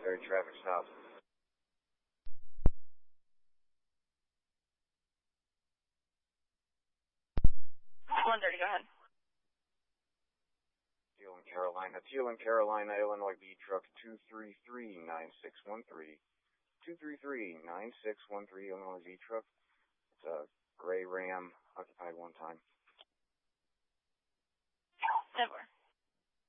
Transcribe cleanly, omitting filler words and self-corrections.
necessary traffic stop. 130, go ahead. Teal and Carolina, Illinois B truck 233-9613. 233-9613, Illinois B truck. It's a gray Ram, occupied one time. 10-4.